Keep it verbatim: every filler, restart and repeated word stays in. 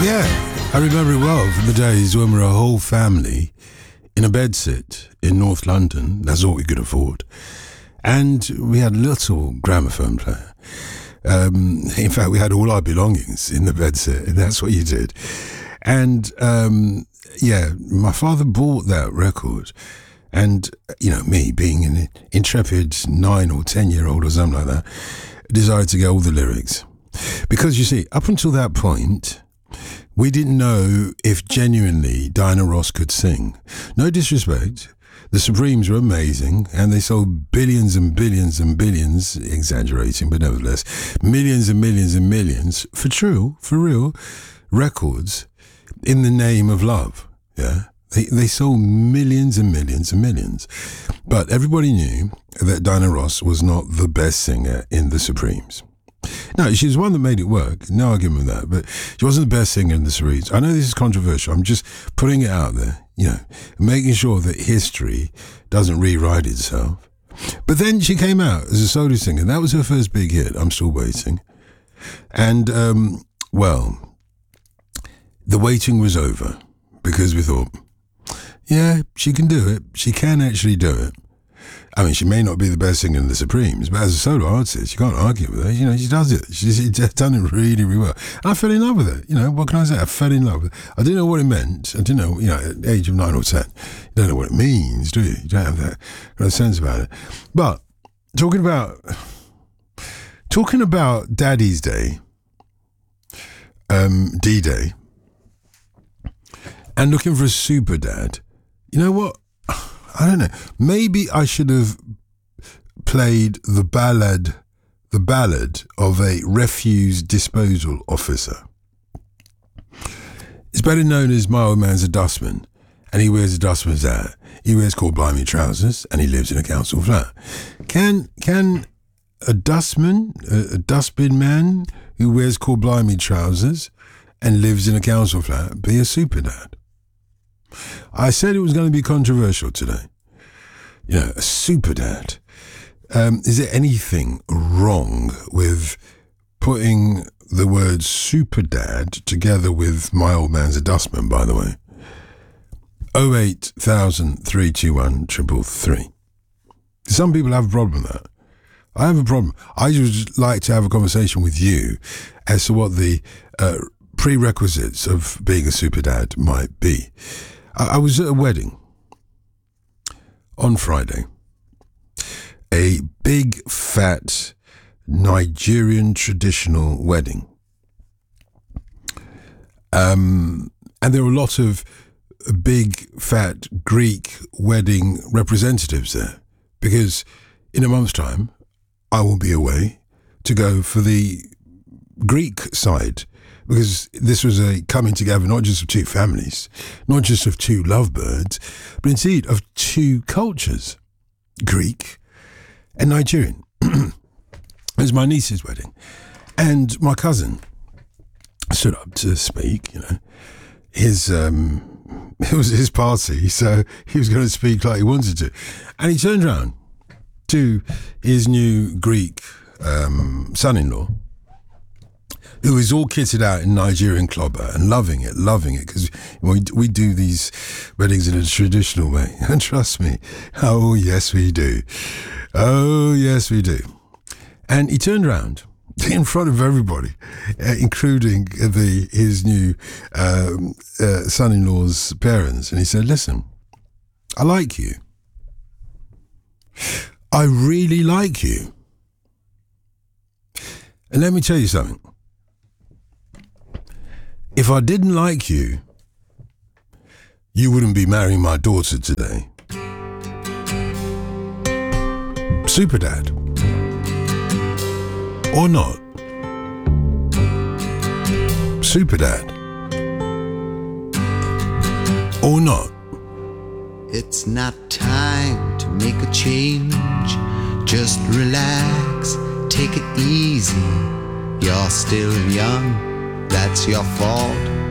Yeah, I remember it well from the days when we were a whole family in a bedsit in North London. That's all we could afford. And we had a little gramophone player. Um, in fact, we had all our belongings in the bedsit, and that's what you did. And, um, yeah, my father bought that record. And, you know, me being an intrepid nine or ten year old or something like that, decided to get all the lyrics. Because, you see, up until that point, we didn't know if genuinely Diana Ross could sing. No disrespect. The Supremes were amazing, and they sold billions and billions and billions, exaggerating, but nevertheless, millions and millions and millions, for true, for real, records in the name of love. Yeah. They, they sold millions and millions and millions. But everybody knew that Diana Ross was not the best singer in the Supremes. No, she was one that made it work. No argument with that. But she wasn't the best singer in the Supremes. I know this is controversial. I'm just putting it out there, you know, making sure that history doesn't rewrite itself. But then she came out as a solo singer. That was her first big hit. I'm Still Waiting. And, um, well, the waiting was over because we thought, yeah, she can do it. She can actually do it. I mean, she may not be the best singer in the Supremes, but as a solo artist, you can't argue with her. You know, she does it. She's, she's done it really, really well. And I fell in love with it. You know, what can I say? I fell in love with it. I didn't know what it meant. I didn't know, you know, at the age of nine or ten, you don't know what it means, do you? You don't have that kind of sense about it. But talking about, talking about Daddy's Day, um, D-Day, and looking for a super dad, you know what? I don't know. Maybe I should have played the ballad, the ballad of a refuse disposal officer. It's better known as My Old Man's a Dustman, and he wears a dustman's hat. He wears cord blimey trousers, and he lives in a council flat. Can can a dustman, a, a dustbin man who wears cord blimey trousers and lives in a council flat be a super dad? I said it was going to be controversial today. You know, a super dad. Um, is there anything wrong with putting the word super dad together with My Old Man's a Dustman, by the way? oh eight thousand, three two one, triple three. Some people have a problem with that. I have a problem. I just like to have a conversation with you as to what the uh, prerequisites of being a super dad might be. I was at a wedding on Friday, a big, fat Nigerian traditional wedding. Um, and there were a lot of big, fat Greek wedding representatives there because in a month's time, I will be away to go for the Greek side. Because this was a coming together not just of two families, not just of two lovebirds, but indeed of two cultures, Greek and Nigerian. It was my niece's wedding. And my cousin stood up to speak, you know. His, um, it was his party, so he was going to speak like he wanted to. And he turned around to his new Greek um, son-in-law, who is all kitted out in Nigerian clobber and loving it, loving it, because we, we do these weddings in a traditional way. And trust me, oh, yes, we do. Oh, yes, we do. And he turned around in front of everybody, uh, including the his new um, uh, son-in-law's parents, and he said, listen, I like you. I really like you. And let me tell you something. If I didn't like you, you wouldn't be marrying my daughter today. Super dad. Or not. Super dad. Or not. It's not time to make a change. Just relax, take it easy. You're still young. That's your fault.